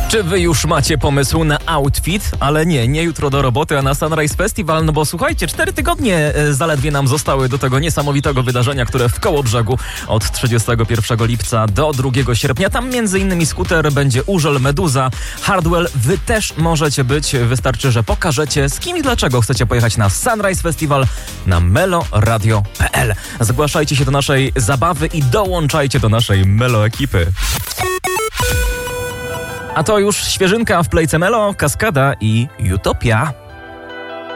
Czy wy już macie pomysł na outfit? Ale nie jutro do roboty, a na Sunrise Festival, no bo słuchajcie, 4 tygodnie zaledwie nam zostały do tego niesamowitego wydarzenia, które w Kołobrzegu od 31 lipca do 2 sierpnia. Tam m.in. skuter, będzie Urzel, Meduza, Hardwell. Wy też możecie być, wystarczy, że pokażecie z kim i dlaczego chcecie pojechać na Sunrise Festival na meloradio.pl. Zgłaszajcie się do naszej zabawy i dołączajcie do naszej Melo ekipy. A to już świeżynka w Playce Melo, Kaskada i Utopia.